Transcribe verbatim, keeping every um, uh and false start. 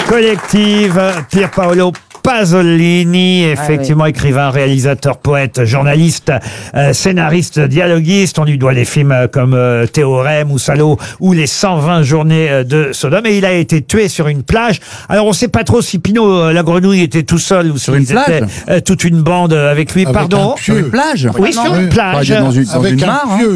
collective, Pier Paolo Pasolini, effectivement, ah oui. écrivain, réalisateur, poète, journaliste, euh, scénariste, dialoguiste. On lui doit des films comme euh, Théorème ou Salaud ou Les cent vingt journées de Sodome. Et il a été tué sur une plage. Alors, on ne sait pas trop si Pinot, euh, la grenouille, était tout seul ou sur une plage. Était, euh, toute une bande avec lui. Avec Pardon. Sur une plage. Oui, sur une plage. Dans une, dans avec une un mare. pieu.